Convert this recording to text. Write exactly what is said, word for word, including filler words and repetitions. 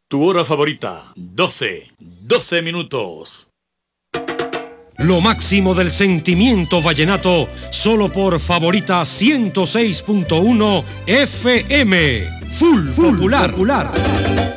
Tu hora favorita, doce, doce minutos. Lo máximo del sentimiento vallenato, solo por Favorita ciento seis punto uno F M. Full, Full popular. popular.